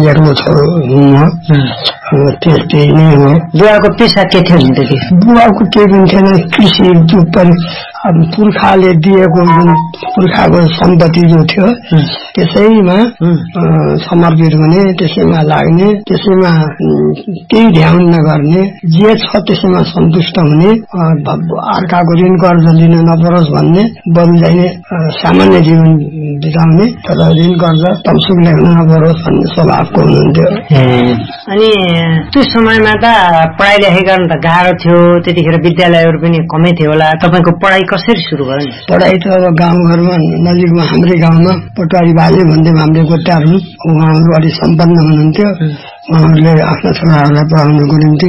एक्लो छोरो हुँ त्यस्तै नै हो। बुवाको पेसा के थियो भनेदेखि? बुवाको केही पनि थिएन, कृषि पुर्खाले दिएको जुन पुर्खाको सम्पत्ति जो थियो त्यसैमा समर्पित हुने, त्यसैमा लाग्ने, त्यसैमा केही ध्यान नगर्ने, जे छ त्यसैमा सन्तुष्ट हुने, अर्काको ऋण कर्ज लिन नपरोस् भन्ने, बरु चाहिने सामान्य जीवन बिताउने तर ऋण कर्ज तमसुकले हुन नपरोस् भन्ने स्वभावको हुनुहुन्थ्यो। अनि त्यो समयमा त पढाइ लेखाइ गर्न त गाह्रो थियो, त्यतिखेर विद्यालयहरू पनि कमै थियो होला। तपाईँको पढाइ कसरी सुरु भयो? पढाइ त अब गाउँघरमा नजिकमा हाम्रै गाउँमा पटवारी बाजे भन्दै हाम्रै गोटाहरू उहाँहरू अलिक सम्पन्न हुनुहुन्थ्यो। उहाँहरूले आफ्ना छोराहरूलाई पढाउनको निम्ति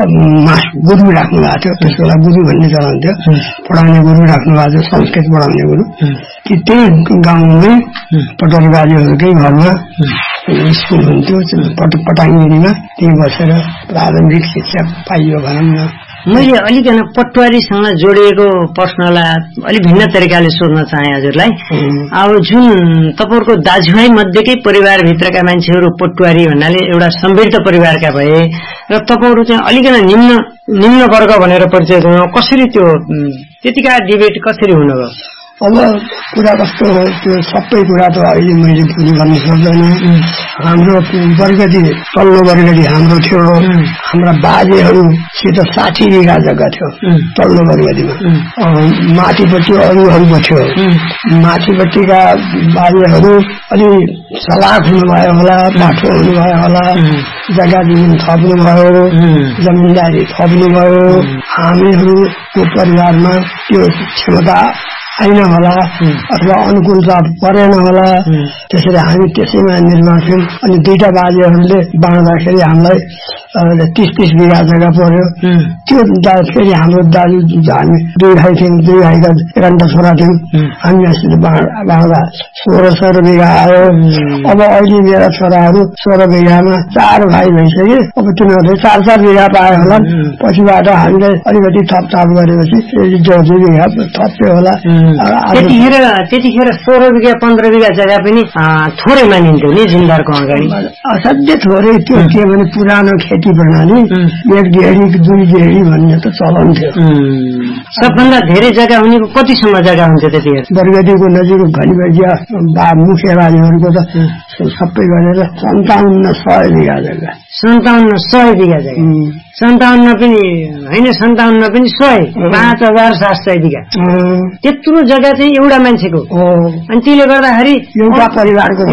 गुरु राख्नु भएको थियो। त्यस बेला गुरु भन्ने चलन थियो, पढाउने गुरु राख्नु भएको थियो, संस्कृत पढाउने गुरु। त्यही गाउँमै पटवारी बाजेहरूकै घरमा स्कुल हुन्थ्यो पटाङगिरीमा, त्यही बसेर प्रारम्भिक शिक्षा पाइयो भनौँ न। मैले अलिकन पटवारीसँग जोडिएको प्रश्नलाई अलिक भिन्न तरिकाले सोध्न चाहे हजुरलाई। अब जुन तपाईहरुको दाजुभाइ मध्येकै परिवारभित्रका मान्छेहरू पटवारी भन्नाले एउटा समृद्ध परिवारका भए र तपाईहरु चाहिँ अलिकन निम्न वर्ग भनेर परिचय दिनु, कसरी त्यो त्यतिका डिबेट कसरी हुनुभयो? अब कुरा कस्तो हो, त्यो सबै कुरा त अहिले मैले पनि गर्न सक्दैन। हाम्रो वर्गदी तल्लो वर्गदी हाम्रो थियो, हाम्रा बाजेहरूसित 60 बिघा जग्गा थियो तल्लो वर्गदीमा। माथिपट्टि अरूहरूको थियो, माथिपट्टिका बाजेहरू अलि सलाख हुनुभयो होला, बाठो हुनुभयो होला, जग्गा जमिन थप्नुभयो, जमिनदारी थप्नुभयो। हामीहरूको परिवारमा त्यो क्षमता आइन होला अथवा अनुकूलता परेन होला, त्यसरी हामी त्यसैमा निर्भर थियौं। अनि दुईटा बाजेहरूले बाँड्दाखेरि हामीलाई 30-30 बिघा जग्गा पर्यो। त्यो फेरि हाम्रो दाजु हामी 2 भाइ थियौं, 2 भाइका 11 छोरा थियौं, हामी यसरी बाँड्दा 1600 बिघा आयो। अब अहिले मेरा छोराहरू 16 बिघामा 4 भाइ भइसके, अब तिनीहरूले 4-4 बिघा पाए होला। पछिबाट हामीले अलिकति थपथाप गरेपछि 2 बिघा थप्यो होला। त्यतिखेर 16 बिघा 15 बिघा जग्गा पनि थोरै मानिन्थ्यो नि जिन्दारको अगाडि। असाध्यै थोरै त्यो के भने पुरानो खेती प्रणाली 1 डेढी 2 डेढी भन्ने त चलन थियो। सबभन्दा धेरै जग्गा हुनेको कतिसम्म जग्गा हुन्थ्यो त्यतिखेर? वर्गदीको नजिक घरिबजिया मुखिया बाजेहरूको त सबै गरेर 5700 बिघा जग्गा। 5700 बिघा जग्गा। 57 पनि होइन, 57 पनि 100, 5700 बिघा। त्यत्रो जग्गा चाहिँ एउटा मान्छेको। अनि त्यसले गर्दाखेरि एउटा परिवारको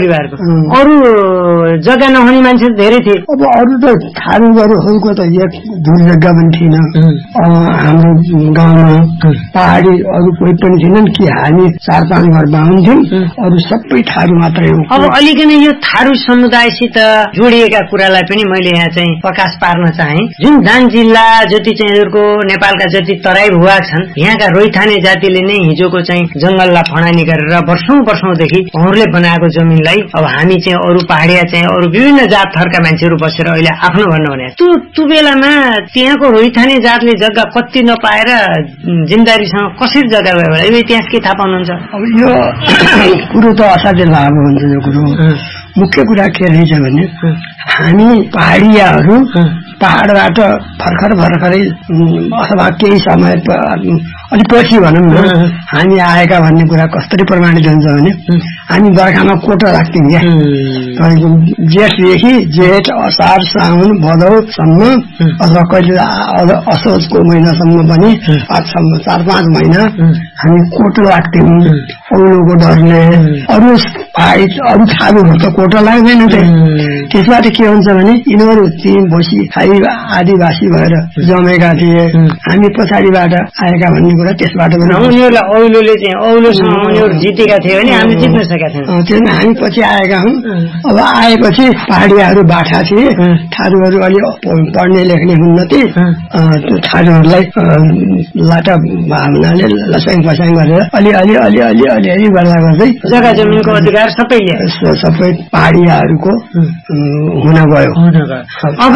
अरू जग्गा नहुने मान्छे धेरै थिए। अब अरू त थारूहरूको त एक धुर जग्गा पनि थिएन हाम्रो गाउँमा। पहाडी अरू कोही पनि थिएनन् कि हामी 4-5 घर बाहुन्थ्यौं, अरू सबै थारू मात्रै हो। अब अलिकन यो थारू समुदायसित जोडिएका कुरालाई पनि मैले यहाँ चाहिँ प्रकाश पार्न चाहे। जुन दाङ जिल्ला जति चाहिँ हजुरको नेपालका जति तराई भूभाग छन्, यहाँका रोइथाने जातिले नै हिजोको चाहिँ जंगललाई फडानी गरेर वर्षौंदेखि उहाँहरूले बनाएको जमिनलाई अब हामी चाहिँ अरू पहाडिया चाहिँ अरू विभिन्न जात थरका मान्छेहरू बसेर अहिले आफ्नो भन्नु भने त्यो बेलामा त्यहाँको रोइथाने जातले जग्गा कति नपाएर जिम्मेदारीसँग कसरी जग्गा गयो होला, यो इतिहास के थाहा पाउनुहुन्छ? अब यो कुरो त असाध्यै लामो हुन्छ। यो कुरो मुख्य कुरा के रहेछ भने हामी पहाडियाहरू पहाडबाट भर्खरै अथवा केही समय अलि पछि भनौँ न हामी आएका भन्ने कुरा कसरी प्रमाणित हुन्छ भने हामी बर्खामा कोटो राख्थ्यौं क्या। जेठदेखि जेठ असार साउन भदौसम्म अथवा कहिले असोजको महिनासम्म पनि 4-5 महिना हामी कोटो राख्थ्यौं औलोको डरले। अरू थारूहरू त कोटो लाग्दैन थिए। त्यसबाट के हुन्छ भने यिनीहरू बसी खाइ आदिवासी भएर जमेका थिए, हामी पछाडिबाट आएका भन्ने कुरा त्यसबाट पनि। उनीहरूलाई औलोले चाहिँ औलोसँग उनीहरू जितेका थिए भने हामी जित्न सकेका थियौँ। त्यसमा हामी पछि आएका हौं। अब आएपछि पहाडियाहरू बाठा थिए, थारूहरू अलि पढ्ने लेख्ने हुन्नथे, त्यो थारूहरूलाई लाटा भावनाले लसाङ फसाङ गरेर अलि गर्दै जग्गा जमिनको अधिकार सबै पहाडियाहरूको हुन गयो। अब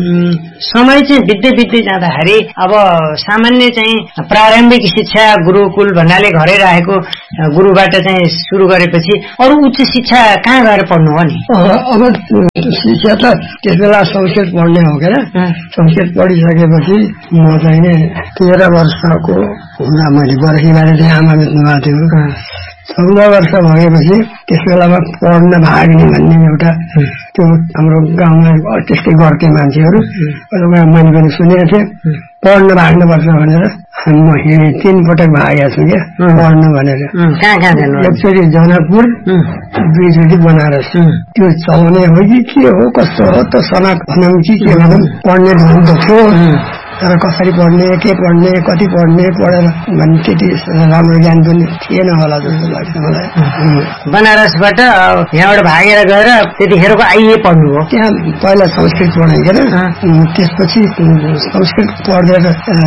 समय चाहिँ बित्दै जाँदाखेरि अब सामान्य चाहिँ प्रारम्भिक शिक्षा गुरुकुल भन्नाले घरै रहेको गुरुबाट चाहिँ सुरु गरेपछि अरू उच्च शिक्षा कहाँ गएर पढ्नु हो नि? अब शिक्षा त त्यस बेला संस्कृत पढ्ने हो क्या। संस्कृत पढिसकेपछि म चाहिँ 13 वर्षको हुँदा मैले बर्खीबारे चाहिँ आमा बेच्नु भएको थियो। 14 वर्ष भएपछि त्यस बेलामा पढ्न भाग्ने भन्ने एउटा त्यो हाम्रो गाउँमा त्यस्तै गर्थे मान्छेहरू। मैले पनि सुनेको थिएँ पढ्न भाग्नुपर्छ भनेर। म 3 पटक भागेको छु क्या पढ्न भनेर। एकचोटि जनकपुर, 2 चोटि बनारस। त्यो चलाउने हो कि के हो कस्तो हो त सनक भनौँ कि के भनौँ, पढ्ने ढुङ त थियो तर कसरी पढ्ने, के पढ्ने, कति पढ्ने, पढेर भन्ने त्यति राम्रो ज्ञान पनि थिएन होला जस्तो लाग्छ मलाई। बनारसबाट यहाँबाट भागेर गएर त्यतिखेरको आइए पढ्नु हो? त्यहाँ पहिला संस्कृत पढेँ के त्यसपछि संस्कृत पढेर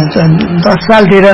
10 सालतिर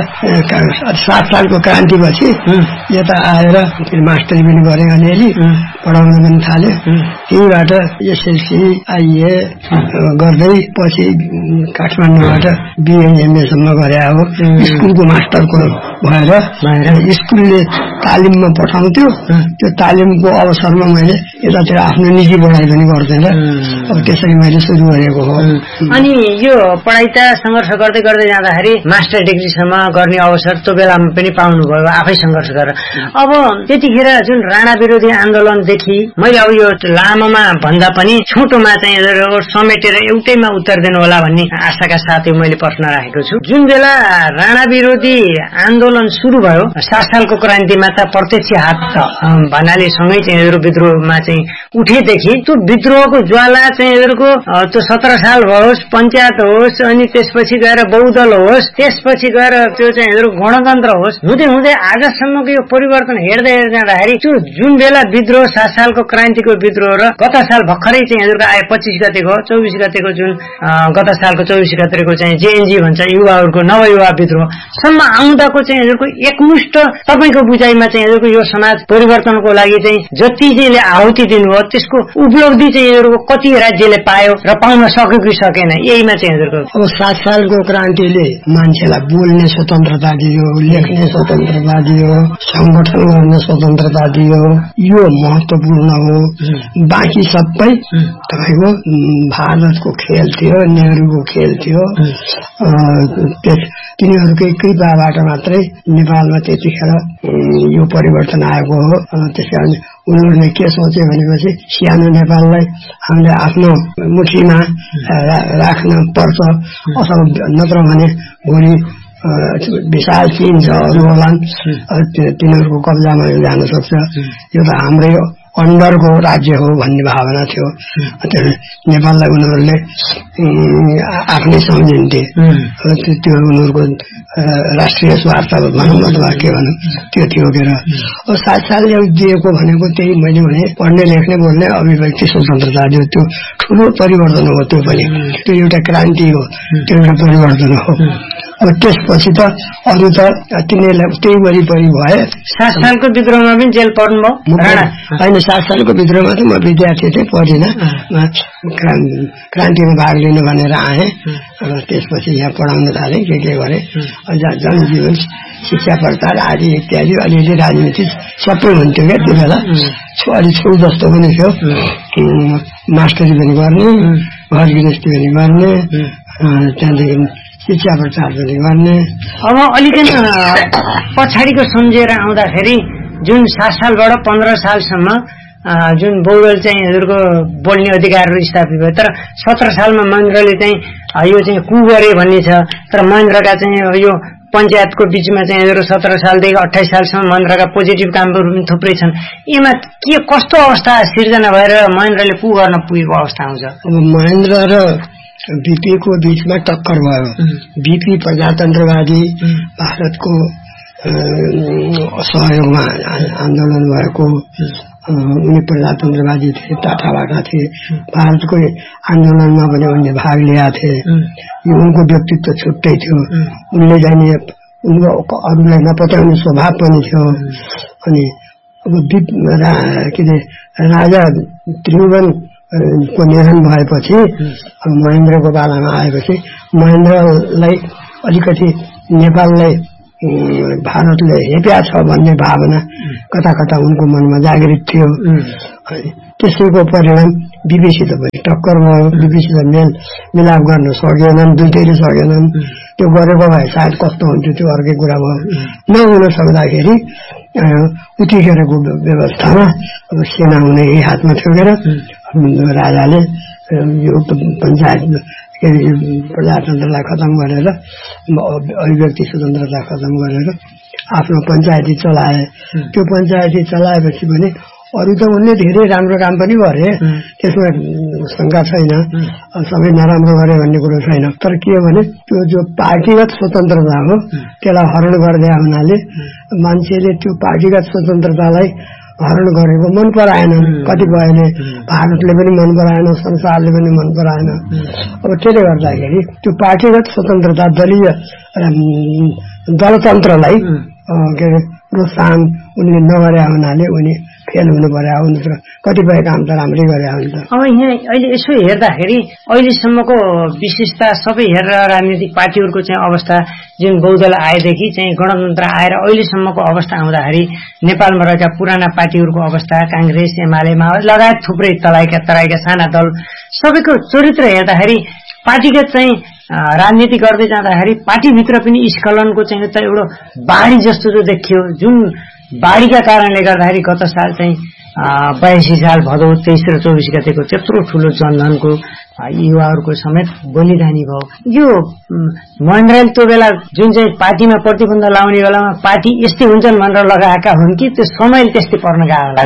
7 सालको क्रान्तिपछि यता आएर मास्टरी पनि गरेँ, अलिअलि पढाउन पनि थालेँ। त्यहीबाट एसएलसी आइए गर्दै पछि काठमाडौँबाट BA MA सम्म गरे हो। स्कुलको मास्टरको भएर स्कुलले तालिममा पठाउँथ्यो। त्यो तालिमको अवसरमा मैले यतातिर आफ्नो निजी पढाइ पनि गर्थेँ। अब त्यसरी मैले सुरु गरेको हो। अनि यो पढाइ त सङ्घर्ष गर्दै गर्दै जाँदाखेरि मास्टर डिग्रीसम्म गर्ने अवसर त्यो बेलामा पनि पाउनुभयो आफै सङ्घर्ष गरेर। अब त्यतिखेर जुन राणा विरोधी आन्दोलनदेखि मैले अब यो लामोमा भन्दा पनि छोटोमा चाहिँ समेटेर एउटैमा उत्तर दिनु होला भन्ने आशाका साथ मैले प्रश्न राखेको छु। जुन बेला राणा विरोधी आन्दोलन सुरु भयो 7 सालको क्रान्तिमा त प्रत्यक्ष हात भन्नाले सँगै चाहिँ विद्रोहमा चाहिँ उठेदेखि त्यो विद्रोहको ज्वाला चाहिँ त्यो 17 साल होस्, पञ्चायत होस्, अनि त्यसपछि गएर बहुदल होस्, त्यसपछि गएर त्यो चाहिँ गणतन्त्र होस्, हुँदै हुँदै आजसम्मको यो परिवर्तन हेर्दै जाँदाखेरि त्यो जुन बेला विद्रोह 7 सालको क्रान्तिको विद्रोह र गत साल भर्खरै चाहिँ आए 25 गतेको 24 गतेको जुन गत सालको 24 गतेको चाहिँ जेएनजी भन्छ युवाहरूको नवयुवा विद्रोह सम्म आउँदाको चाहिँ एकमुष्ट तपाईको बुझाइमा चाहिँ यो समाज परिवर्तनको लागि चाहिँ जति चाहिँ आहुति दिनुभयो त्यसको उपलब्धि चाहिँ कति राज्यले पायो र पाउन सक्यो कि सकेन, यहीमा चाहिँ अब 7 सालको क्रान्तिले मान्छेलाई बोल्ने स्वतन्त्रता दियो, लेख्ने स्वतन्त्रता दियो, संगठन गर्ने स्वतन्त्रता दियो। यो महत्वपूर्ण हो। बाँकी सबै तपाईँको भारतको खेल थियो, नेहरूको खेल थियो। तिनीहरूकै कृपाबाट मात्रै नेपालमा त्यतिखेर यो परिवर्तन आएको हो। त्यसकारण उनीहरूले के सोचे भनेपछि सानो नेपाललाई हामीले आफ्नो मुठीमा राख्न पर्छ, अथवा नत्र भने भोलि विशाल चीन छ अरू होला तिनीहरूको कब्जामा जान सक्छ। यो त हाम्रै अन्डरको राज्य हो भन्ने भावना थियो। नेपाललाई उनीहरूले आफ्नै सम्झिन्थे। त्यो उनीहरूको राष्ट्रिय स्वार्थ भनौँ अथवा के भनौँ त्यो थियो के। अब 7 सालले दिएको भनेको त्यही मैले भने पढ्ने लेख्ने बोल्ने अभिव्यक्ति स्वतन्त्रता दियो। त्यो ठुलो परिवर्तन हो। त्यो पनि त्यो एउटा क्रान्ति हो, त्यो एउटा परिवर्तन हो। अब त्यसपछि त अरू त तिनीहरूलाई त्यही वरिपरि भए। 7 सालको विद्रोहमा पनि जेल पर्नुभयो? होइन, 7 सालको विद्रोहमा त म विद्यार्थी थिएँ, पढिन। क्रान्तिमा भाग लिनु भनेर आएँ। त्यसपछि यहाँ पढाउन थालेँ, के गरेँ। जनजीवन, शिक्षा प्रचार आदि इत्यादि अलिअलि राजनीति सबै हुन्थ्यो क्या त्यो बेला। अलि छेउ जस्तो पनि थियो। मास्टरी पनि गर्ने, घर गृहस्थी पनि गर्ने, त्यहाँदेखि शिक्षा प्रचार पनि गर्ने। अब अलिकति पछाडिको सम्झेर आउँदाखेरि जुन 7 सालबाट 15 सालसम्म जुन बहुदल चाहिँ हजुरको बोल्ने अधिकारहरू स्थापित भयो, तर 17 सालमा महेन्द्रले चाहिँ यो चाहिँ कु गरे भन्ने छ। तर महेन्द्रका चाहिँ यो पञ्चायतको बीचमा चाहिँ 17 सालदेखि 28 सालसम्म महेन्द्रका पोजिटिभ कामहरू पनि थुप्रै छन्। यसमा के कस्तो अवस्था सिर्जना भएर महेन्द्रले कु गर्न पुगेको अवस्था आउँछ? अब महेन्द्र र बीपी को बीचमा टक्कर भयो। बीपी प्रजातन्त्रवादी भारतको सहयोगमा आन्दोलन भएको, उनी प्रजातन्त्रवादी थिए, टाटाबाट थिए। भारतको आन्दोलनमा पनि उनले भाग लिएका थिए। यो उनको व्यक्तित्व छुट्टै थियो। उनले जाने उनको अरूलाई नपत्याउने स्वभाव पनि थियो। अनि अब के अरे राजा त्रिभुवन को निधन भएपछि महेन्द्रको पालामा आएपछि महेन्द्रलाई अलिकति नेपाललाई भारतले हेप्या छ भन्ने भावना कता कता उनको मनमा जागृत थियो। त्यसैको परिणाम बीबीसित भयो, टक्कर भयो, बीबीसित मिलाप गर्न सकेनन्, दुईटैले सकेनन्। त्यो गरेको भए सायद कस्तो हुन्थ्यो त्यो अर्कै कुरा भयो। नहुन सक्दाखेरि उतिखेरको व्यवस्थामा अब सेना हुने हातमा थियो राजाले यो पञ्चायत प्रजातन्त्रलाई खतम गरेर अभिव्यक्ति स्वतन्त्रता खतम गरेर आफ्नो पञ्चायती चलाए। त्यो पञ्चायती चलाएपछि पनि अरू त उनले धेरै राम्रो काम पनि गरे, त्यसमा शंका छैन, सबै नराम्रो गरे भन्ने कुरो छैन। तर के हो भने त्यो जो पार्टीगत स्वतन्त्रता हो त्यसलाई हरण गर्दै हुनाले मान्छेले त्यो पार्टीगत स्वतन्त्रतालाई हरण गरेको मन पराएन। कतिपयले भारतले पनि मन पराएन, संसारले पनि मन पराएन। अब त्यसले गर्दाखेरि त्यो पार्टीगत स्वतन्त्रता दलीय दलतन्त्रलाई के अरे प्रोत्साहन उनले नगरे हुनाले उनी फेल हुनु पर्यो। नत्र कतिपय काम त राम्रै गरे हुन्छ। अब यहाँ अहिले यसो हेर्दाखेरि अहिलेसम्मको विशेषता सबै हेरेर राजनीतिक पार्टीहरूको चाहिँ अवस्था जुन बहुदल आएदेखि चाहिँ गणतन्त्र आएर अहिलेसम्मको अवस्था आउँदाखेरि नेपालमा रहेका पुराना पार्टीहरूको अवस्था, कांग्रेस, एमाले, माओवादी लगायत थुप्रै तराईका साना दल सबैको चरित्र हेर्दाखेरि पार्टीगत चाहिँ राजनीति गर्दै जाँदाखेरि पार्टीभित्र पनि स्खलनको चाहिँ एउटा बाढी जस्तो जो देखियो, जुन बाढीका कारणले गर्दाखेरि गत साल चाहिँ 82 साल भदौ 23 र 24 गतेको त्यत्रो ठूलो जनधनको युवाहरूको समेत बलिदानी भयो। यो महेन्द्रले त्यो बेला जुन चाहिँ पार्टीमा प्रतिबन्ध लाउने बेलामा पार्टी यस्तै हुन्छन् भनेर लगाएका हुन् कि त्यो समयले त्यस्तै पर्न गयो होला?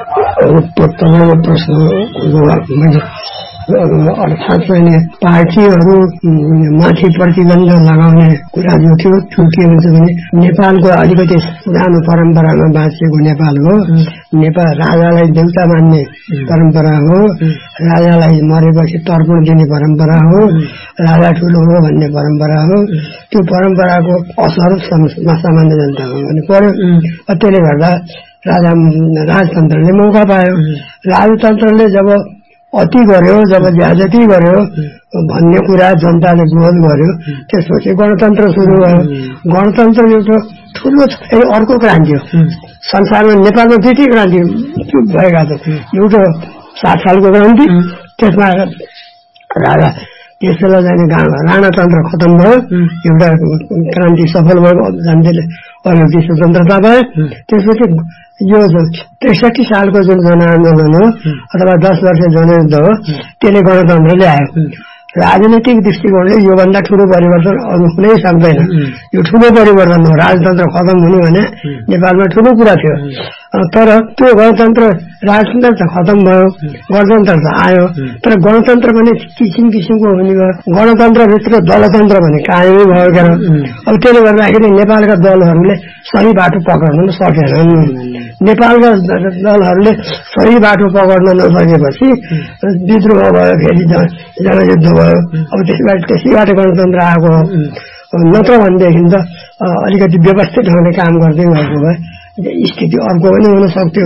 गुरु अर्थात् चाहिँ पार्टीहरू माथि प्रतिबन्ध लगाउने कुरा जो थियो त्यो के हुन्छ भने नेपालको अलिकति पुरानो परम्परामा बाँचेको नेपाल हो। नेपाल राजालाई देउता मान्ने परम्परा हो, राजालाई मरेपछि तर्पण दिने परम्परा हो, राजा ठूलो हो भन्ने परम्परा हो। त्यो परम्पराको असर सामान्य जनतामा पनि पर्यो। त्यसले गर्दा राजतन्त्रले मौका पायो। राजतन्त्रले जब अति गर्यो, जब ज्यादती गर्यो भन्ने कुरा जनताले विरोध गर्यो, त्यसपछि गणतन्त्र सुरु भयो। गणतन्त्र एउटा ठूलो अर्को क्रान्ति हो संसारमा। नेपालमा दुईटै क्रान्ति भएका छन्। एउटा 60 सालको क्रान्ति, त्यसमा राजा त्यसैले जाने राणातन्त्र खतम भयो, एउटा क्रान्ति सफल भयो, जनताले अभिव्यक्ति स्वतन्त्रता भयो। त्यसपछि यो 63 सालको जुन जनआन्दोलन हो अथवा 10 वर्ष जनयुद्ध हो त्यसले गणतन्त्र ल्यायो। राजनीतिक दृष्टिकोणले योभन्दा ठूलो परिवर्तन अरू हुनै सक्दैन। यो ठूलो परिवर्तन हो। राजतन्त्र खतम हुने भने नेपालमा ठूलो कुरा थियो। तर त्यो गणतन्त्र राजतन्त्र त खतम भयो, गणतन्त्र त आयो। तर गणतन्त्र पनि किसिम किसिमको हुने भयो। गणतन्त्रभित्र दलतन्त्र भने कायमै भयो क्या। अब त्यसले गर्दाखेरि नेपालका दलहरूले सही बाटो पक्रन सकेनन्। नेपालका दलहरूले सही बाटो पक्रन नसकेपछि विद्रोह भयो, फेरि जनयुद्ध भयो। अब त्यसैबाट गणतन्त्र आएको। नत्र भनेदेखि त अलिकति व्यवस्थित ढंगले काम गर्दै गएको भए स्थिति अर्को पनि हुन सक्थ्यो।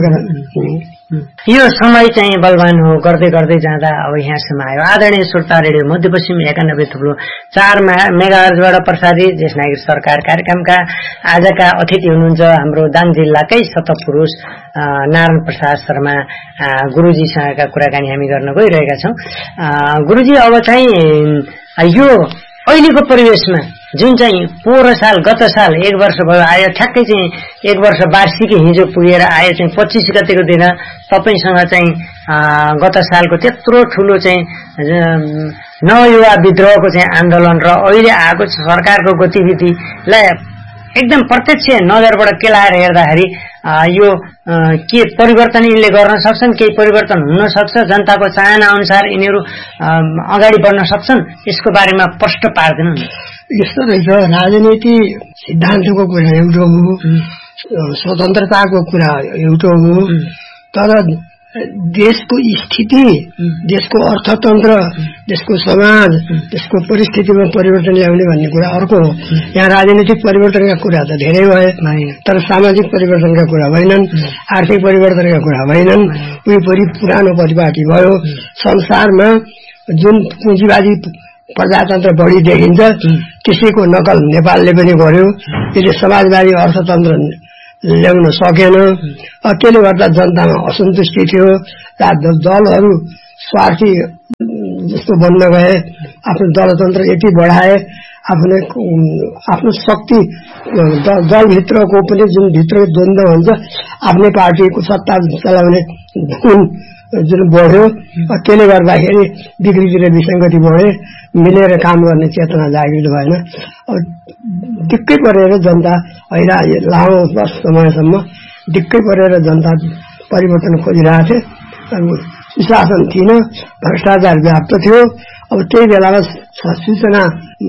यो समय चाहिँ बलवान हो। गर्दै गर्दै जाँदा अब यहाँसम्म आयो। आदरणीय श्रोता, रेडियो मध्यपश्चिम 91.4 मेगाहर्जबाट प्रसारित देश नागरिक सरकार कार्यक्रमका आजका अतिथि हुनुहुन्छ हाम्रो दाङ जिल्लाकै शतपुरुष नारायण प्रसाद शर्मा गुरुजीसँगका कुराकानी हामी गर्न गइरहेका छौं। गुरुजी, अब चाहिँ यो अहिलेको परिवेशमा जुन चाहिँ पोहोर साल गत साल 1 वर्ष भयो आयो, ठ्याक्कै चाहिँ 1 वर्ष वार्षिकी हिजो पुगेर आयो चाहिँ 25 गतेको दिन तपाईसँग चाहिँ गत सालको त्यत्रो ठूलो चाहिँ नवयुवा विद्रोहको चाहिँ आन्दोलन र अहिले आएको सरकारको गतिविधिलाई एकदम प्रत्यक्ष नजरबाट केलाएर हेर्दाखेरि यो के परिवर्तन यिनले गर्न सक्छन्, केही परिवर्तन हुन सक्छ, जनताको चाहना अनुसार यिनीहरू अगाडि बढ्न सक्छन्, यसको बारेमा प्रश्न पार्दैन? यस्तो रहेछ, राजनीति सिद्धान्तको कुरा एउटा हो, स्वतन्त्रताको कुरा एउटा हो, तर देशको स्थिति, देशको अर्थतन्त्र, देशको समाज, देशको परिस्थितिमा परिवर्तन ल्याउने भन्ने कुरा अर्को हो। यहाँ राजनीतिक परिवर्तनका कुरा त धेरै भए, तर सामाजिक परिवर्तनका कुरा भएनन्, आर्थिक परिवर्तनका कुरा भएनन्। उही पुरानो परिपाटी भयो। संसारमा जुन पुँजीवादी प्रजातन्त्र बढी देखिन्छ त्यसैको नकल नेपालले पनि गर्यो। यसले समाजवादी अर्थतन्त्र ल्याउन सकेन। त्यसले गर्दा जनतामा असन्तुष्टि थियो। दलहरू स्वार्थी जस्तो बन्न गए, आफ्नो दलतन्त्र यति बढाए, आफ्नो शक्ति दलभित्रको पनि जुन भित्र द्वन्द्व हुन्छ, आफ्नै पार्टीको सत्ता चलाउने जुन बढ्यो, त्यसले गर्दाखेरि विकृति र विसङ्गति बढे, मिलेर काम गर्ने चेतना जागृत भएन। दिक्कै परेर जनता लामो समयसम्म दिक्कै परेर जनता परिवर्तन खोजिरहेको थियो। सुशासन थिएन, भ्रष्टाचार व्याप्त थियो। अब त्यही बेलामा सूचना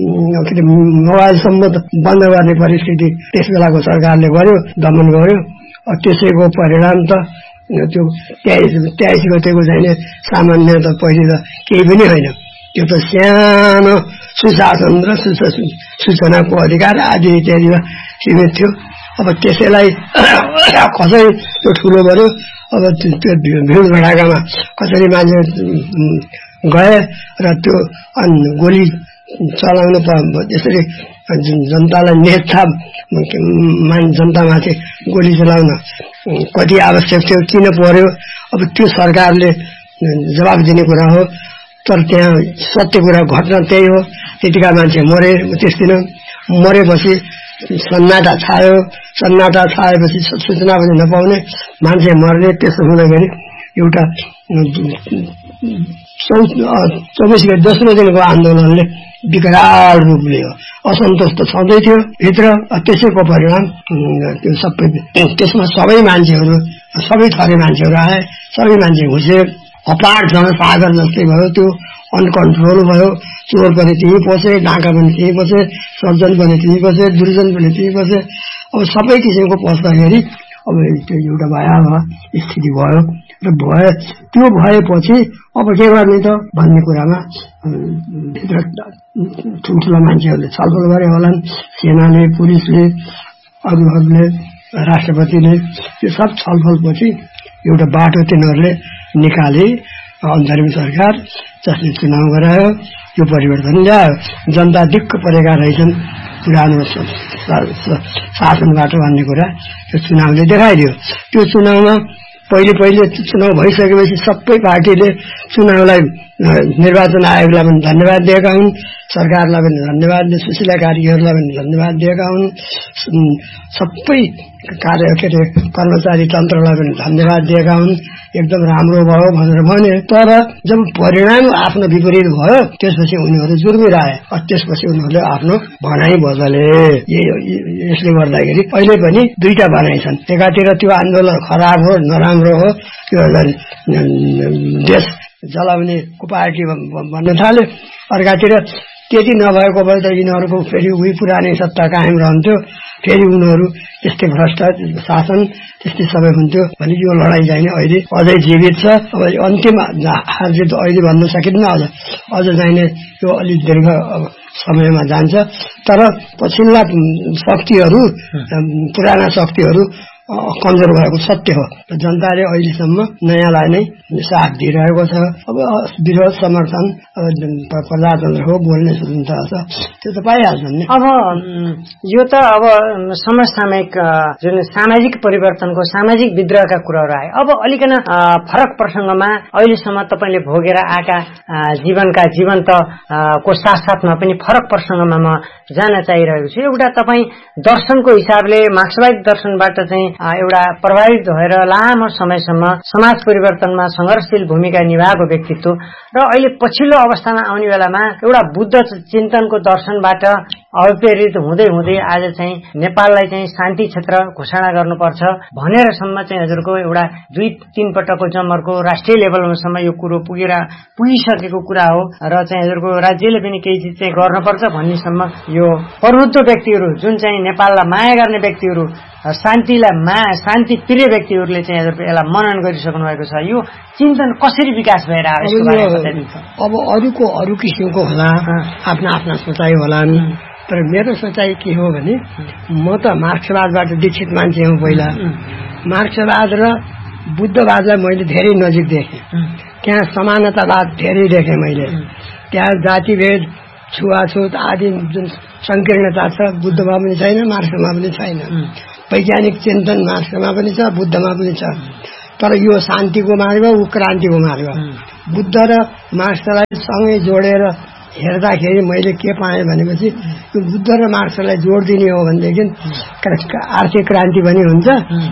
मोबाइलसम्म बन्द गर्ने परिस्थिति त्यस बेलाको सरकारले गर्यो, दमन गर्यो। त्यसैको परिणाम त त्यो 23 गतेको चाहिने सामान्य त पहिले त केही पनि होइन। त्यो त सानो सुशासन र सूचनाको अधिकार आदि इत्यादिमा सीमित थियो। अब त्यसैलाई कसरी त्यो ठुलो गर्यो। अब त्यो भिड भडाकामा कसरी मान्छे गए र त्यो गोली चलाउन त्यसरी जनतालाई नेता जनतामाथि गोली चलाउन कति आवश्यक थियो, किन पर्यो। अब त्यो सरकारले जवाब दिने कुरा हो। तर त्यहाँ सत्य कुरा घटना त्यही हो। त्यतिका मान्छे मरे। त्यस दिन मरेपछि सन्नाटा छायो। सन्नाटा छाएपछि सूचना पनि नपाउने, मान्छे मर्ने। त्यसो हुँदाखेरि एउटा 24 गते दोस्रो दिनको आन्दोलनले विकराल रूप लियो। असन्तोष त छँदै थियो भित्र। त्यसैको परिणाम त्यो सबै त्यसमा सबै मान्छेहरू, सबै थरी मान्छेहरू आए, सबै मान्छे घुसे। अपार जनसागर जस्तै भयो। त्यो अनकन्ट्रोल भयो। चोर पनि त्यही पसे, डाका पनि त्यही पसे, सज्जन पनि त्यही पसे, दुर्जन पनि त्यही पसे। अब सबै किसिमको पस्दाखेरि अब त्यो एउटा भयावह स्थिति भयो। र त्यो भएपछि अब के गर्ने त भन्ने कुरामा भित्र ठुल्ठुला मान्छेहरूले छलफल गरे होलान्। सेनाले, पुलिसले, अरूहरूले, राष्ट्रपतिले, यो सब छलफलपछि एउटा बाटो तिनीहरूले निकाले। अन्तरिम सरकार जसले चुनाव गरायो, यो परिवर्तन ल्यायो। जनता दिक्क परेका रहेछन् पुरानो शासनबाट भन्ने कुरा त्यो चुनावले देखाइदियो। त्यो चुनावमा पहिले चुनाव भइसकेपछि सबै पार्टीले चुनावलाई, निर्वाचन आयोगलाई पनि धन्यवाद दिएका हुन्, सरकारलाई पनि धन्यवाद, सुशीला कार्कीहरूलाई पनि धन्यवाद दिएका हुन्, सबै कर्मचारी तन्त्रलाई पनि धन्यवाद दिएका हुन्। एकदम राम्रो भयो भनेर भने। तर जब परिणाम आफ्नो विपरीत भयो त्यसपछि उनीहरू जुर्मिराए। त्यसपछि उनीहरूले आफ्नो भनाइ बदले। यसले गर्दाखेरि अहिले पनि दुईटा भनाइ छन्। एकातिर त्यो आन्दोलन खराब हो, नराम्रो हो, त्यो देश जलाउने पार्टी भन्न थाल्यो। अर्कातिर त्यति नभएको भए त यिनीहरूको फेरि उही पुरानै सत्ता कायम रहन्थ्यो। फेरि उनीहरू त्यस्तै भ्रष्ट शासन त्यस्तै सबै हुन्थ्यो भने यो लडाईँ चाहिने अहिले अझै जीवित छ। अब अन्तिम हार जित अहिले भन्न सकिन्न। अझ चाहिने यो अलिक दीर्घ समयमा जान्छ। तर पछिल्ला शक्तिहरू, पुराना शक्तिहरू कमजोर भएको सत्य हो। जनताले अहिलेसम्म नयाँलाई नै साथ दिइरहेको छ। अब विरोध समर्थन प्रजातन्त्र हो, बोल्ने स्वतन्त्रता छ, त्यो त पाइहाल्छन् नि। अब यो त अब समसामयिक जुन सामाजिक परिवर्तनको, सामाजिक विद्रोहका कुराहरू आए। अब अलिकन फरक प्रसंगमा अहिलेसम्म तपाईले भोगेर आएका जीवन्त को साथसाथमा पनि फरक प्रसंगमा म जान चाहिरहेको छु। एउटा तपाई दर्शनको हिसाबले मार्क्सवादी दर्शनबाट चाहिँ एउटा प्रभावित भएर लामो समयसम्म समाज परिवर्तनमा संघर्षशील भूमिका निभाएको व्यक्तित्व र अहिले पछिल्लो अवस्थामा आउने बेलामा एउटा बुद्ध चिन्तनको दर्शनबाट अप्रेरित हुँदै हुँदै आज चाहिँ नेपाललाई चाहिँ शान्ति क्षेत्र घोषणा गर्नुपर्छ भनेरसम्म चाहिँ हजुरको एउटा 2-3 पटकको जमरको राष्ट्रिय लेभलसम्म यो कुरो पुगिसकेको कुरा हो र चाहिँ हजुरको राज्यले पनि केही चिज चाहिँ गर्नुपर्छ भन्नेसम्म यो प्रबुद्ध व्यक्तिहरू जुन चाहिँ नेपाललाई माया गर्ने व्यक्तिहरू शान्ति प्रिय व्यक्तिहरूले चाहिँ यसलाई मनन गरिसक्नु भएको छ। यो चिन्तन कसरी विकास भएर अब अरू किसिमको होला, आफ्ना आफ्ना सोचाइ होला नि। तर मेरो सोचाइ के हो भने म त मार्क्सवादबाट दीक्षित मान्छे हुँ। पहिला मार्क्सवाद र बुद्धवादलाई मैले धेरै नजिक देखेँ। त्यहाँ समानतावाद धेरै देखेँ मैले। त्यहाँ जातिभेद, छुवाछुत आदि जुन संकीर्णता छ बुद्धमा पनि छैन, मार्क्समा पनि छैन। वैज्ञानिक चिन्तन मार्क्समा पनि छ, बुद्धमा पनि छ। तर यो शान्तिको मार्ग, ऊ क्रान्तिको मार्ग। बुद्ध र मार्क्सलाई सँगै जोडेर हेर्दाखेरि मैले के पाएँ भनेपछि यो बुद्ध र मार्क्सलाई जोड दिने हो भनेदेखि आर्थिक क्रान्ति पनि हुन्छ,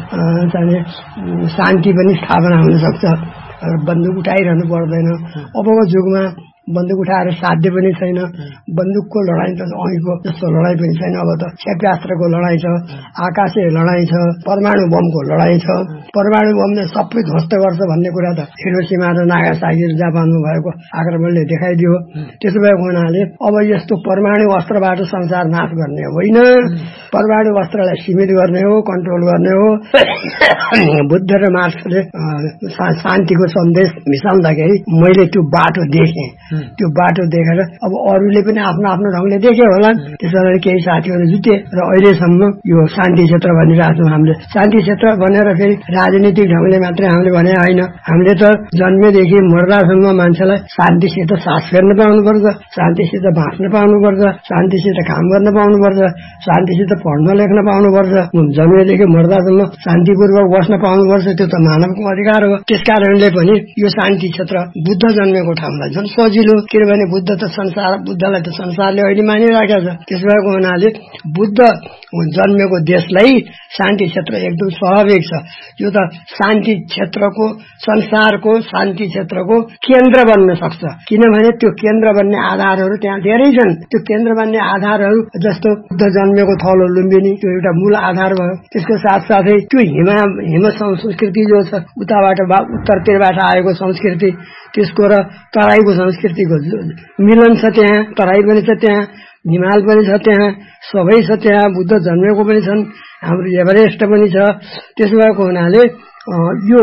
शान्ति पनि स्थापना हुन सक्छ। बन्दुक उठाइरहनु पर्दैन। अबको युगमा बन्दुक उठाएर साध्य पनि छैन। बन्दुकको लडाई त अहिलेको जस्तो लडाई पनि छैन। अब त क्षेप्यास्त्रको लडाई छ, आकाशीय लडाई छ, परमाणु बमको लडाई छ। परमाणु बमले सबै ध्वस्त गर्छ भन्ने कुरा त हिरोसिमा र नागासाकी जापानमा भएको आक्रमणले देखाइदियो। त्यसो भएको हुनाले अब यस्तो परमाणु अस्त्रबाट संसार नाश गर्ने होइन, परमाणु अस्त्रलाई सीमित गर्ने हो, कन्ट्रोल गर्ने हो। बुद्ध र मार्क्सले शान्तिको सन्देश मिसाउँदाखेरि मैले त्यो बाटो देखेँ। त्यो बाटो देखेर अब अरूले पनि आफ्नो आफ्नो ढंगले देखे होला। त्यसैले केही साथीहरू जुटे र अहिलेसम्म यो शान्ति क्षेत्र भनिरहेको छौँ। हामीले शान्ति क्षेत्र भनेर फेरि राजनीतिक ढंगले मात्रै हामीले भने होइन। हामीले त जन्मेदेखि मर्दासम्म मान्छेलाई शान्तिसित सास फेर्न पाउनुपर्छ, शान्तिसित बाँच्न पाउनुपर्छ, शान्तिसित काम गर्न पाउनुपर्छ, शान्तिसित पढ्न लेख्न पाउनुपर्छ। जन्मेदेखि मर्दासम्म शान्तिपूर्वक बस्न पाउनुपर्छ। त्यो त मानवको अधिकार हो। त्यसकारणले पनि यो शान्ति क्षेत्र बुद्ध जन्मेको ठाउँलाई झन् सजिलो, किनभने बुद्ध त बुद्धलाई त संसारले अहिले मानिराखेको छ। त्यसो भएको हुनाले बुद्ध जन्मेको देशलाई शान्ति क्षेत्र एकदम स्वाभाविक छ। यो त शान्ति क्षेत्रको, संसारको शान्ति क्षेत्रको केन्द्र बन्न सक्छ। किनभने त्यो केन्द्र बन्ने आधारहरू त्यहाँ धेरै छन्। त्यो केन्द्र बन्ने आधारहरू जस्तो बुद्ध जन्मेको थलो लुम्बिनी, त्यो एउटा मूल आधार भयो। त्यसको साथसाथै त्यो हिम संस्कृति जो छ, उताबाट उत्तरतिरबाट आएको संस्कृति, त्यसको र तराईको संस्कृतिको मिलन छ। त्यहाँ तराई पनि छ, त्यहाँ हिमाल पनि छ, त्यहाँ सबै छ। त्यहाँ बुद्ध जन्मेको पनि छन्, हाम्रो एभरेस्ट पनि छ। त्यसो भएको हुनाले यो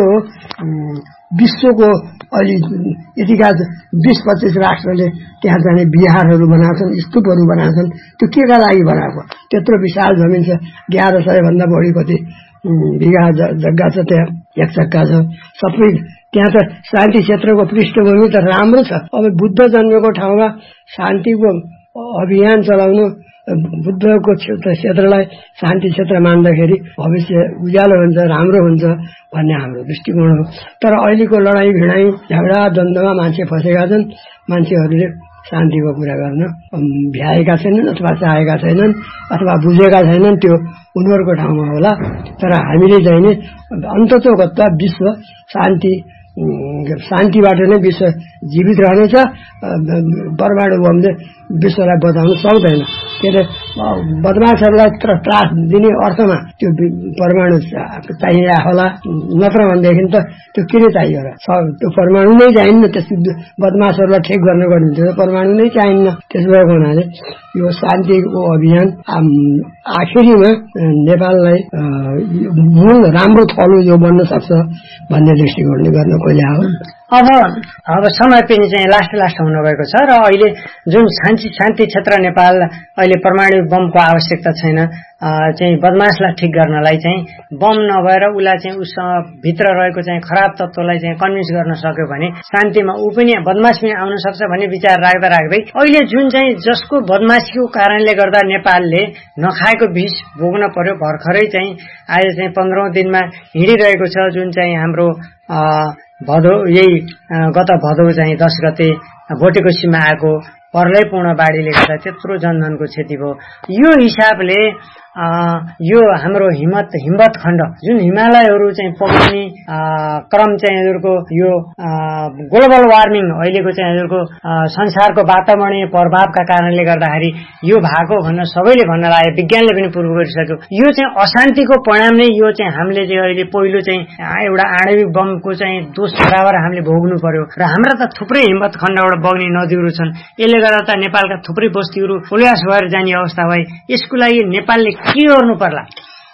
विश्वको अलि यतिका 20-25 राष्ट्रले त्यहाँ जाने बिहारहरू बनाउँछन्, स्तूपहरू बनाउँछन्। त्यो के का लागि बनाएको? त्यत्रो विशाल जमिन छ, 1100 भन्दा बढी कति बिघा जग्गा छ, त्यहाँ एक चक्का छ सबै। त्यहाँ त शान्ति क्षेत्रको पृष्ठभूमि त राम्रो छ। अब बुद्ध जन्मेको ठाउँमा शान्तिको अभियान चलाउनु, बुद्धको क्षेत्रलाई शान्ति क्षेत्र मान्दाखेरि भविष्य उज्यालो हुन्छ, राम्रो हुन्छ भन्ने हाम्रो दृष्टिकोण हो। तर अहिलेको लडाई भिडाई झगडा द्वन्द्वमा मान्छे फसेका छन्। मान्छेहरूले शान्तिको कुरा गर्न भ्याएका छैनन्, अथवा चाहेका छैनन्, अथवा बुझेका छैनन्। त्यो उनीहरूको ठाउँमा होला। तर हामीले चाहिँ नि अन्ततोगत्वा विश्व शान्तिबाट नै विश्व जीवित रहनेछ। परमाणु बमले विश्वलाई बचाउन सक्दैन। के अरे बदमाशहरूलाई त्रास दिने अर्थमा त्यो परमाणु चाहिए होला, नत्र भनेदेखि त त्यो किन चाहियो र? त्यो परमाणु नै चाहिन्न। त्यस बदमाशहरूलाई ठिक गर्न गर्नु परमाणु नै चाहिन्न। त्यसो भएको हुनाले यो शान्तिको अभियान आखिरीमा नेपाललाई मूल राम्रो थलो जो बन्न सक्छ भन्ने दृष्टिकोणले गर्न खोल्या हो। अब समय पनि चाहिँ लास्ट हुन गएको छ र अहिले जुन शान्ति क्षेत्र नेपाल अहिले परमाणु बमको आवश्यकता छैन, चाहिँ बदमाशलाई ठिक गर्नलाई चाहिँ बम नभएर उसलाई चाहिँ उसँग भित्र रहेको चाहिँ खराब तत्त्वलाई चाहिँ कन्भिन्स गर्न सक्यो भने शान्तिमा ऊ पनि बदमाश पनि आउन सक्छ भन्ने विचार राख्दै अहिले जुन चाहिँ जसको बदमाशीको कारणले गर्दा नेपालले नखाएको विष भोग्न पर्यो, भर्खरै चाहिँ आज चाहिँ 15औं दिनमा हिँडिरहेको छ। जुन चाहिँ हाम्रो भदौ यही गत भदौ चाहिँ 10 गते भोटेकोसीमा आएको प्रलयपूर्ण बाढीले गर्दा त्यत्रो जनधनको क्षति भयो। यो हिसाबले यो हाम्रो हिम्मत खण्ड जुन हिमालयहरू चाहिँ पग्ने क्रम चाहिँ हजुरको यो ग्लोबल वार्मिङ अहिलेको चाहिँ हजुरको संसारको वातावरणीय प्रभावका कारणले गर्दाखेरि यो भएको भनेर सबैले भन्न लागे, विज्ञानले पनि प्रुभ गरिसक्यो। यो चाहिँ अशान्तिको परिणाम नै यो चाहिँ हामीले चाहिँ अहिले पहिलो चाहिँ एउटा आणविक बमको चाहिँ दोष बराबर हामीले भोग्नु पर्यो। र हाम्रा त थुप्रै हिम्मत खण्डबाट बग्ने नदीहरू छन्। यसले गर्दा त नेपालका थुप्रै बस्तीहरू उल्लास भएर जाने अवस्था भए। यसको लागि नेपालले के गर्नु पर्ला?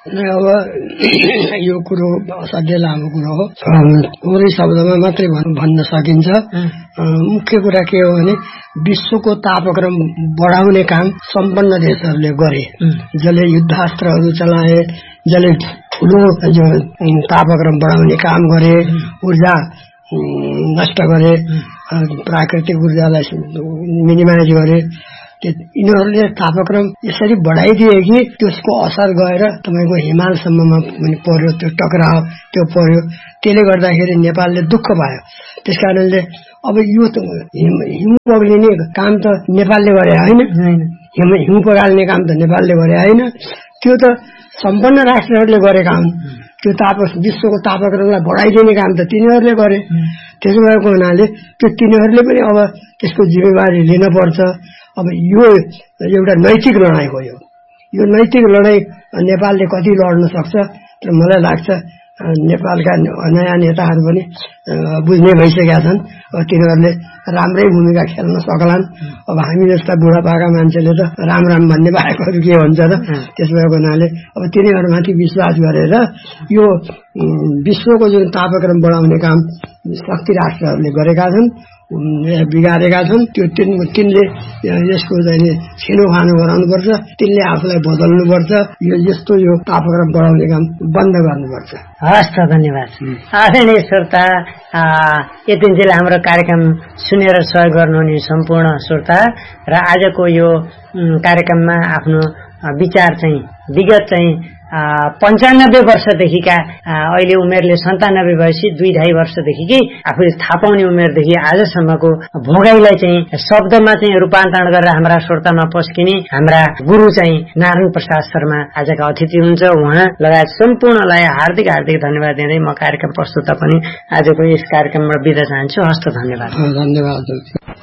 अब यो कुरो असाध्यै लामो कुरो हो, थोरै शब्दमा मात्रै भन्न सकिन्छ। मुख्य कुरा के हो भने विश्वको तापक्रम बढाउने काम सम्पन्न देशहरूले गरे, जसले युद्धास्त्रहरू चलाए, जसले ठूलो तापक्रम बढाउने काम गरे, ऊर्जा नष्ट गरे, प्राकृतिक ऊर्जालाई मिनिमाइज गरे। यिनीहरूले तापक्रम यसरी बढाइदिए कि त्यसको असर गएर तपाईको हिमालसम्ममा पनि पर्यो, त्यो टक्राव त्यो पर्यो। त्यसले गर्दाखेरि नेपालले दुःख पायो। त्यसकारणले अब यो हिउँ पग्लिने काम त नेपालले गरे होइन, हिउँ पगाल्ने काम त नेपालले गरे होइन, त्यो त सम्पन्न राष्ट्रहरूले गरेका हुन्। त्यो विश्वको तापक्रमलाई बढाइदिने काम त तिनीहरूले गरे। त्यसो भएको हुनाले त्यो तिनीहरूले पनि अब त्यसको जिम्मेवारी लिन पर्छ। अब यो एउटा नैतिक लडाईँ हो। यो नैतिक लडाईँ नेपालले कति लड्न सक्छ, तर मलाई लाग्छ नेपालका नयाँ नेताहरू पनि बुझ्ने भइसकेका छन्। अब तिनीहरूले राम्रै भूमिका खेल्न सक्लान्। अब हामी जस्ता बुढापाका मान्छेले त राम राम भन्ने बाहेकहरू के हुन्छ र। त्यसो भएको हुनाले अब तिनीहरूमाथि विश्वास गरेर यो विश्वको जुन तापक्रम बढाउने काम शक्ति राष्ट्रहरूले गरेका छन्, बिगारेका छन्, त्यो तिनले यसको चाहिँ छिनोफानो गराउनुपर्छ। तिनले आफूलाई बदल्नुपर्छ। यस्तो यो तापक्रम बढाउने काम बन्द गर्नुपर्छ। हस् त, धन्यवाद। आदरणीय श्रोता, यतिन्जेल हाम्रो कार्यक्रम सुनेर सहयोग गर्नुहुने सम्पूर्ण श्रोता र आजको यो कार्यक्रममा आफ्नो विचार चाहिँ विगत चाहिँ 95 वर्षदेखिका अहिले उमेरले 97 भएपछि 2-2.5 वर्षदेखि आफूले थाहा पाउने उमेरदेखि आजसम्मको भोगाईलाई चाहिँ शब्दमा चाहिँ रूपान्तरण गरेर हाम्रा श्रोतामा पस्किने हाम्रा गुरु चाहिँ नारायण प्रसाद शर्मा आजका अतिथि हुनुहुन्छ। उहाँ लगायत सम्पूर्णलाई हार्दिक धन्यवाद दिँदै म कार्यक्रम प्रस्तुता पनि आजको यस कार्यक्रममा बिदा चाहन्छु। हस्त, धन्यवाद। धन्यवाद।